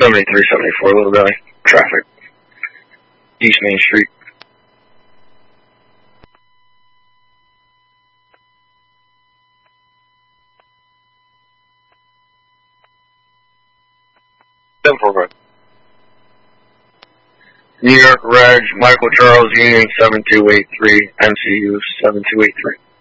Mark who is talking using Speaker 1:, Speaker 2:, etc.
Speaker 1: 7374 Little Valley. Traffic. East Main Street. New York Reg, Michael Charles Union 7283, MCU 7283.